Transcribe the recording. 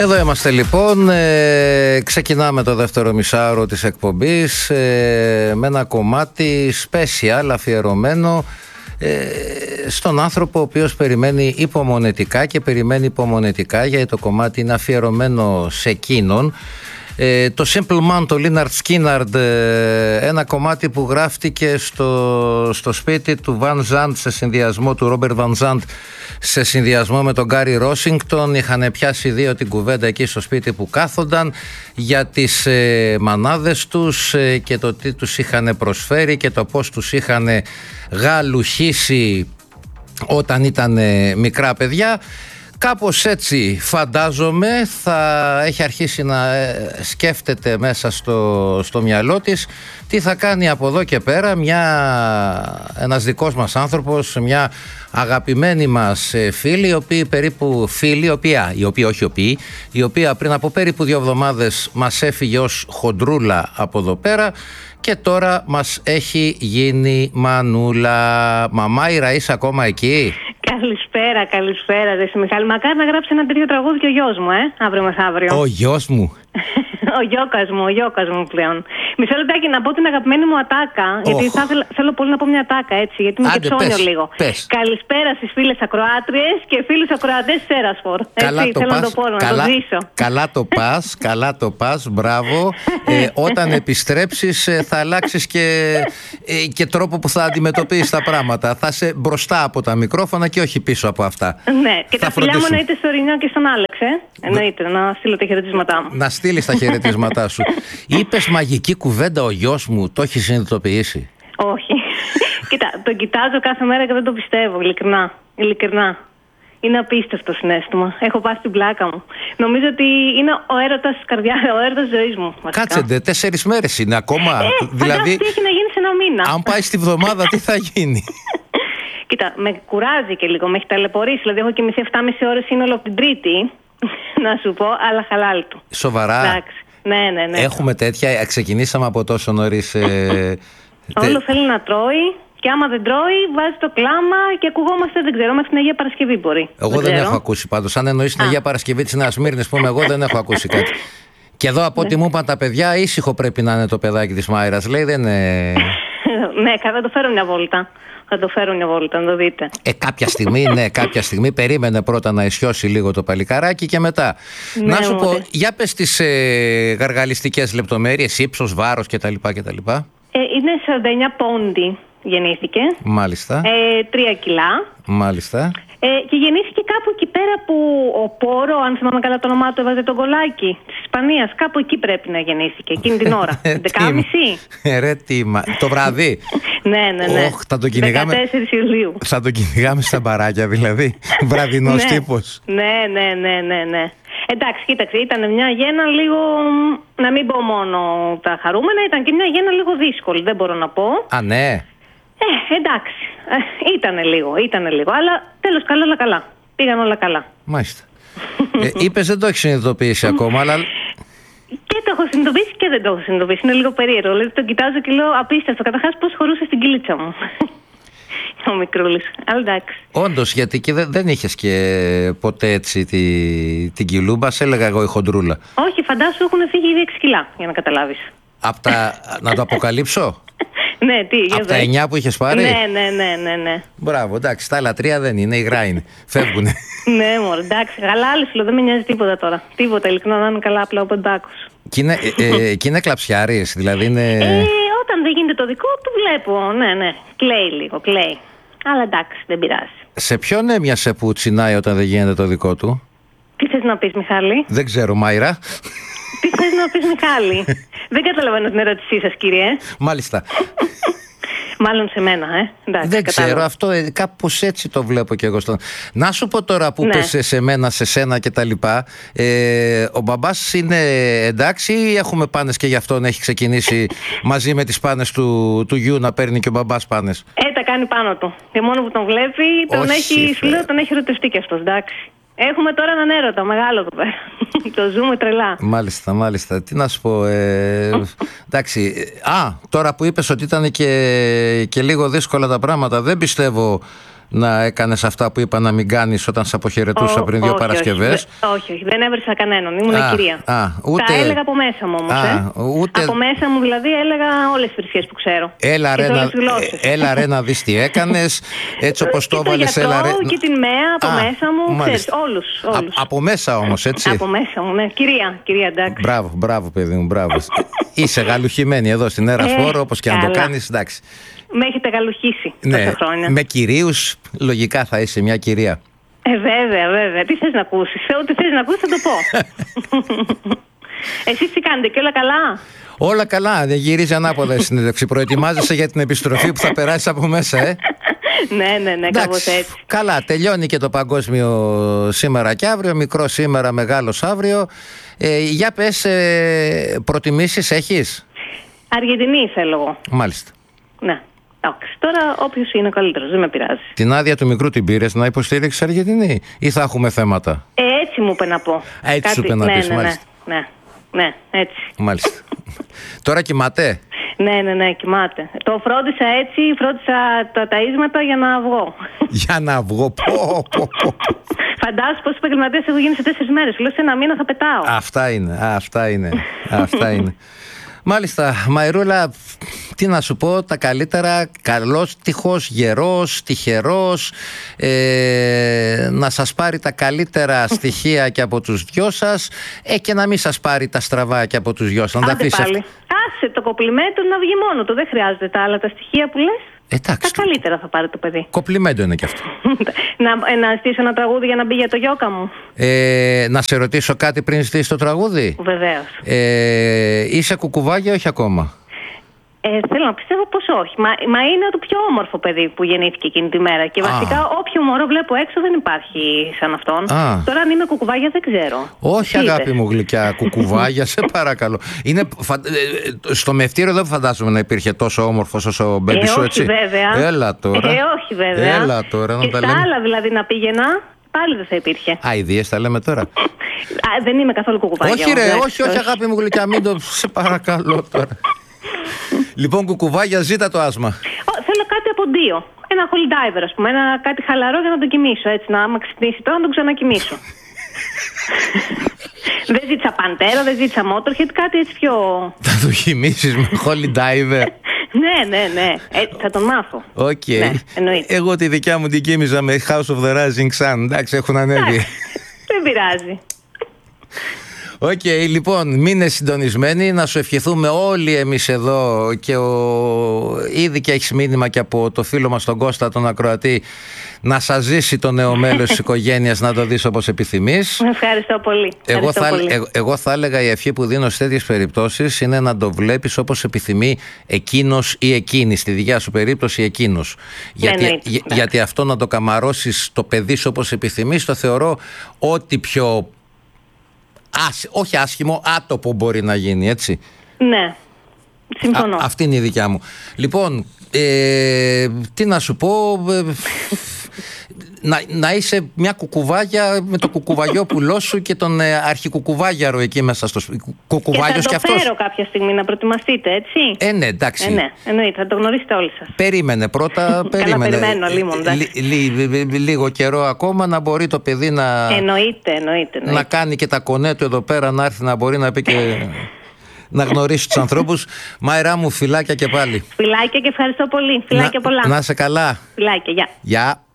Εδώ είμαστε λοιπόν, ξεκινάμε το δεύτερο μισάωρο της εκπομπής με ένα κομμάτι special αφιερωμένο στον άνθρωπο ο οποίος περιμένει υπομονετικά και περιμένει υπομονετικά, γιατί το κομμάτι είναι αφιερωμένο σε εκείνον. Το Simple Man, το Lynyrd Skynyrd, ένα κομμάτι που γράφτηκε στο σπίτι του Van Zandt σε συνδυασμό, του Robert Van Zandt, σε συνδυασμό με τον Γκάρι Ρόσινγκτον. Είχαν πιάσει δύο την κουβέντα εκεί στο σπίτι που κάθονταν για τις μανάδες τους και το τι τους είχαν προσφέρει και το πώς τους είχαν γαλουχίσει όταν ήταν μικρά παιδιά. Κάπως έτσι φαντάζομαι θα έχει αρχίσει να σκέφτεται μέσα στο μυαλό της τι θα κάνει από εδώ και πέρα ένας δικός μας άνθρωπος, μια αγαπημένη μας φίλη, η οποία πριν από περίπου 2 εβδομάδες μας έφυγε ως χοντρούλα από εδώ πέρα και τώρα μας έχει γίνει μανούλα. Μαμάιρα, είσαι ακόμα εκεί? Καλησπέρα, ρε Μιχάλη. Μακάρι να γράψει ένα τέτοιο τραγούδι και ο γιος μου, αύριο μεθαύριο. Ο γιος μου. Ο γιώκας μου πλέον. Μισό λεπτάκι να πω την αγαπημένη μου ατάκα, γιατί θέλω πολύ να πω μια ατάκα, έτσι, γιατί με κεψώνιο λίγο. Πες. Καλησπέρα στις φίλες ακροάτριες και φίλους ακροατές της Έρασφορ. Θέλω να το πω, να το ζήσω. Καλά το πας, μπράβο. Όταν επιστρέψεις θα αλλάξεις και τρόπο που θα αντιμετωπίσεις τα πράγματα. Θα είσαι μπροστά από τα μικρόφωνα και όχι πίσω από αυτά. Ναι, και τα φιλιά μου εννοείται στο Ρινιό και στον Άλεξ, εννοείται, να στείλω τα χαιρετίσματά μου. Να στείλεις τα χαιρετίσματά σου. Είπες μαγική κουβέντα ο γιος μου, το έχει συνειδητοποιήσει? Όχι. Κοίτα, τον κοιτάζω κάθε μέρα και δεν το πιστεύω, ειλικρινά. Είναι απίστευτο συναίσθημα. Έχω πάσει την πλάκα μου. Νομίζω ότι είναι ο έρωτας της καρδιάς, ο έρωτας της ζωής μου. Κάτσε, 4 μέρες είναι ακόμα. Δηλαδή, τι έχει να γίνει σε ένα μήνα. Αν πάει στη βδομάδα, τι θα γίνει? Κοίτα, με κουράζει και λίγο, με έχει ταλαιπωρήσει. Δηλαδή, έχω κοιμηθεί 7,5 ώρες σύνολο από την Τρίτη, να σου πω, αλλά χαλάλη του. Σοβαρά? Εντάξει. Ναι. Έχουμε τέτοια, ξεκινήσαμε από τόσο νωρίς. Όλο θέλει να τρώει. Και άμα δεν τρώει, βάζει το κλάμα και ακουγόμαστε, δεν ξέρω, μέχρι την Αγία Παρασκευή μπορεί. Εγώ δεν έχω ακούσει πάντως. Αν εννοείς την Αγία Παρασκευή της Νέας Σμύρνης, πούμε, εγώ δεν έχω ακούσει κάτι. Και εδώ από ό,τι μου είπαν τα παιδιά, ήσυχο πρέπει να είναι το παιδάκι της Μάιρας. Λέει δεν είναι. Ναι, θα το φέρω μια βόλτα. Να το δείτε. Κάποια στιγμή περίμενε πρώτα να ισιώσει λίγο το παλικαράκι και μετά. Ναι, να σου πω, για πες τις γαργαλιστικές λεπτομέρειες, ύψος, βάρος κτλ. Είναι 49 πόντι γεννήθηκε. Μάλιστα. 3 κιλά. Μάλιστα. Και γεννήθηκε κάπου εκεί πέρα που ο Πόρο, αν θυμάμαι καλά το όνομά του, έβαζε τον κολάκι της Ισπανίας. Κάπου εκεί πρέπει να γεννήθηκε, εκείνη την ώρα. 11.30. Ρε τίμα. Το βράδυ. Ναι. Θα τον κυνηγάμε. 14 Ιουλίου. Θα τον κυνηγάμε στα μπαράκια δηλαδή. Βραδινός τύπος. Ναι. Εντάξει, κοίταξε, ήταν μια γέννα λίγο, να μην πω μόνο τα χαρούμενα, ήταν και μια γέννα λίγο δύσκολη, δεν μπορώ να πω. Α, ναι. Εντάξει, ήταν λίγο, αλλά τέλος καλά. Πήγαν όλα καλά. Μάλιστα. Είπες δεν το έχεις συνειδητοποιήσει ακόμα, αλλά. Και το έχω συνειδητοποιήσει και δεν το έχω συνειδητοποιήσει. Είναι λίγο περίεργο. Δηλαδή τον κοιτάζω και λέω απίστευτο. Καταρχάς πώς χωρούσε στην κυλίτσα μου. Ο μικρούλης. Αλλά εντάξει. Όντως, γιατί και δεν είχες και ποτέ έτσι την κιλούμπα. Σε έλεγα εγώ η χοντρούλα. Όχι, φαντάσου έχουν φύγει ήδη 6 κιλά, για να καταλάβεις. Να το αποκαλύψω. Ναι, τι, από τα 9 που είχες πάρει. Ναι. Μπράβο, εντάξει, τα άλλα 3 δεν είναι, υγρά είναι. Φεύγουνε. Ναι, μωρέ, εντάξει. Γαλάλη σου, δεν με νοιάζει τίποτα τώρα. Τίποτα, ειλικρινά, να είναι καλά απλά ο πεντάκος. Και είναι κλαψιάρης, δηλαδή είναι. Όταν δεν γίνεται το δικό του, βλέπω. Ναι. Κλαίει. Αλλά εντάξει, δεν πειράζει. Σε ποιον έμοιασε που τσινάει όταν δεν γίνεται το δικό του? Τι θες να πεις, Μιχάλη? Δεν ξέρω, Μάιρα. Τι θες να πεις, Μιχάλη? Δεν καταλαβαίνω την ερώτησή σας, κύριε. Μάλιστα. Μάλλον σε μένα, εντάξει, δεν ξέρω, αυτό κάπως έτσι το βλέπω κι εγώ. Να σου πω τώρα που πες σε μένα, σε σένα και τα λοιπά. Ο μπαμπάς είναι εντάξει ή έχουμε πάνες και γι' αυτόν έχει ξεκινήσει μαζί με τις πάνες του γιου να παίρνει και ο μπαμπάς πάνες? Τα κάνει πάνω του. Και μόνο που τον βλέπει, τον έχει ερωτευτεί κι αυτός, εντάξει. Έχουμε τώρα έναν έρωτα μεγάλο εδώ πέρα. Το ζούμε τρελά. Μάλιστα. Τι να σου πω. Εντάξει. Τώρα που είπες ότι ήταν και λίγο δύσκολα τα πράγματα, δεν πιστεύω να έκανες αυτά που είπα να μην κάνεις όταν σε αποχαιρετούσα πριν 2 Παρασκευές. Όχι, δεν έβρισα κανέναν. Ήμουν κυρία. Τα έλεγα από μέσα μου όμως. Από μέσα μου δηλαδή έλεγα όλες τις φρυσιές που ξέρω. Έλα ρε να δεις τι έκανες. Έτσι όπως το έβαλες. Και την ΜΕΑ από μέσα μου. Ξέρεις, όλους. Από μέσα όμως, έτσι. Από μέσα μου, ναι. Κυρία, εντάξει. Μπράβο παιδί μου, μπράβο. Είσαι γαλουχημένη εδώ στην Αίρα-Φόρο, όπως και αν το κάνεις, εντάξει. Με έχετε γαλουχίσει τόσα χρόνια. Με κυρίους, λογικά θα είσαι μια κυρία. Βέβαια. Τι θες να ακούσεις? Ό,τι θες να ακούσεις θα το πω. Εσείς τι κάνετε και όλα καλά? Όλα καλά, δεν γυρίζει ανάποδα η συνέντευξη. Προετοιμάζεσαι για την επιστροφή που θα περάσει από μέσα, Ναι, κάπως έτσι. Καλά, τελειώνει και το παγκόσμιο σήμερα και αύριο, μικρό σήμερα, μεγάλος αύριο. Για πες, προτιμήσεις έχεις? Αργεντινή θέλω εγώ. Μάλιστα. Ναι. Τώρα όποιος είναι ο καλύτερος, δεν με πειράζει. Την άδεια του μικρού την πήρες να υποστήριξεις Αργεντινή ή θα έχουμε θέματα? Έτσι μου είπε να πω. Έτσι σου είπε να πεις, μάλιστα. Ναι, έτσι. Μάλιστα. Τώρα κοιμάται? Ναι, κοιμάται. Το φρόντισα τα ταΐσματα για να βγω. Για να βγω, Φαντάσου πόσοι επαγγελματίες έχω γίνει σε 4 μέρες. Λέω σε 1 μήνα θα πετάω. Αυτά είναι. Μάλιστα, Μαϊρούλα, τι να σου πω, τα καλύτερα, καλός τυχός, γερός, τυχερός, να σας πάρει τα καλύτερα στοιχεία και από τους δυο σας και να μην σας πάρει τα στραβά και από τους δυο σας. Άντε πάλι. Άσε το κοπλιμέντο να βγει μόνο του, δεν χρειάζεται τα άλλα τα στοιχεία που λες. Τα καλύτερα θα πάρει το παιδί. Κοπλιμέντο είναι και αυτό. Να στήσω ένα τραγούδι για να μπει για το γιώκα μου. Να σε ρωτήσω κάτι πριν στήσεις το τραγούδι? Βεβαίως. Είσαι κουκουβάγια, όχι ακόμα? Θέλω να πιστεύω πως όχι. Μα είναι το πιο όμορφο παιδί που γεννήθηκε εκείνη τη μέρα. Και βασικά όποιο μωρό βλέπω έξω δεν υπάρχει σαν αυτόν. Τώρα αν είμαι κουκουβάγια δεν ξέρω. Όχι, αγάπη μου γλυκιά, κουκουβάγια, σε παρακαλώ. Στο μευτήριο δεν φαντάζομαι να υπήρχε τόσο όμορφος όσο ο μπέμπι σου, έτσι. Βέβαια. Έλα τώρα. Όχι βέβαια. Έλα τώρα. Και στα άλλα δηλαδή να πήγαινα, πάλι δεν θα υπήρχε. Αηδίες τα λέμε τώρα. Δεν είμαι καθόλου κουκουβάγια. Όχι αγάπη μου γλυκιά, μην το, σε παρακαλώ τώρα. Λοιπόν, κουκουβάγια, ζήτα το άσμα. Θέλω κάτι από δύο. Ένα holy diver, ας πούμε. Κάτι χαλαρό για να τον κοιμήσω. Έτσι, να άμα ξυπνήσει τώρα να τον ξανακοιμήσω. Δεν ζήτησα παντέρα, δεν ζήτησα motorhead, κάτι έτσι πιο. Θα το κοιμήσεις με holy diver? Ναι. Θα τον μάθω. Οκ. Ναι, εγώ τη δικιά μου την κοίμιζα με House of the Rising Sun. Εντάξει, έχουν ανέβει. Δεν πειράζει. Οκ, λοιπόν, μείνε συντονισμένοι, να σου ευχηθούμε όλοι εμείς εδώ και ήδη και έχεις μήνυμα και από το φίλο μας τον Κώστα τον ακροατή να σας ζήσει το νέο μέλος της οικογένειας, να το δεις όπως επιθυμείς. Ευχαριστώ πολύ. Εγώ θα έλεγα η ευχή που δίνω σε τέτοιες περιπτώσεις είναι να το βλέπεις όπως επιθυμεί εκείνος ή εκείνη, στη δικιά σου περίπτωση εκείνος. Γιατί αυτό να το καμαρώσεις το παιδί σου όπως επιθυμείς το θεωρώ ό,τι πιο όχι άσχημο, άτοπο μπορεί να γίνει, έτσι. Ναι, συμφωνώ. Αυτή είναι η δικιά μου. Λοιπόν, τι να σου πω, να είσαι μια κουκουβάγια με το κουκουβαγιόπουλό σου και τον αρχικουκουβάγιαρο εκεί μέσα στο σπίτι. Κουκουβάγιος και αυτός. Θα το φέρω κάποια στιγμή να προετοιμαστείτε, έτσι. Ναι, εντάξει. Ναι, εννοείται, θα το γνωρίσετε όλοι σας. Περίμενε πρώτα. Καλά, περιμένω λίγο καιρό ακόμα να μπορεί το παιδί να. Εννοείται. Να κάνει και τα κονέ του εδώ πέρα, να έρθει να μπορεί να πει και. Να γνωρίσει τους ανθρώπους. Μάιρά μου, φιλάκια και πάλι. Φιλάκια και ευχαριστώ πολύ. Φιλάκια πολλά. Να είσαι καλά. Φιλάκια, γεια. Γεια.